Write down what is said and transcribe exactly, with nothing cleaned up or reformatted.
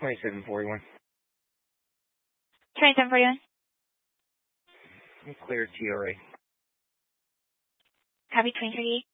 twenty-seven forty-one. twenty-seven forty-one. Clear T R A. Copy twenty thirty-eight.